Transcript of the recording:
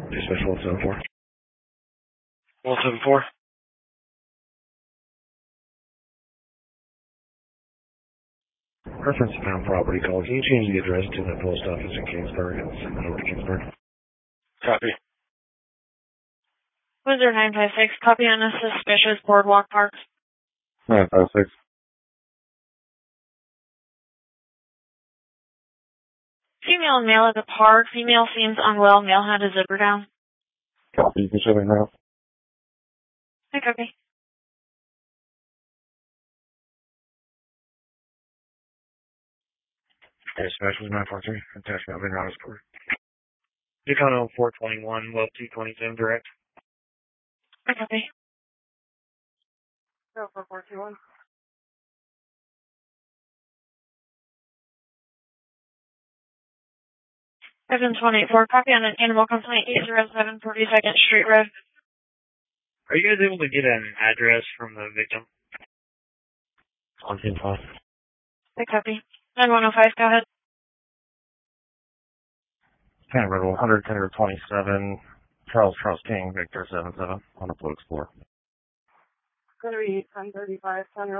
Dispatch 174. 174. Reference found property call. Can you change the address to the post office in Kingsburg and send it over to Kingsburg? Copy. Wizard 956, copy on a suspicious boardwalk park. 956. Female and male at the park. Female seems unwell. Male had a zipper down. Copy. You can show me now. I copy. Dispatch was 943. Attachment of Rouse Port. Yukon 421, well 227 direct. I copy. 04421. Evan 284, copy on an animal complaint, 807 42nd Street Road. Are you guys able to get an address from the victim? 105. I copy. 9105, go ahead. County Road 100, County Road 27, Charles King, Victor 77, on a Blue Explorer. It's going to be 1035, 10